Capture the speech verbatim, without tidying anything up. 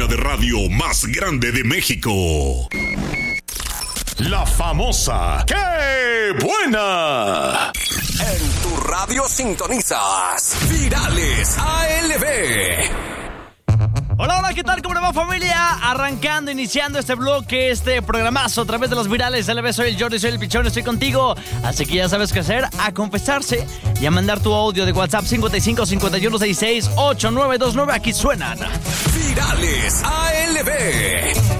de radio más grande de México. La famosa ¡Qué buena! En tu radio sintonizas Virales A L B. Hola, hola, ¿qué tal? ¿Cómo le va, familia? Arrancando, iniciando este bloque, este programazo a través de los Virales A L B. Soy el Jordi, soy el Pichón, estoy contigo. Así que ya sabes qué hacer, a confesarse y a mandar tu audio de WhatsApp cincuenta y cinco, cincuenta y uno, sesenta y seis, ochenta y nueve veintinueve. Aquí suenan Virales A L B.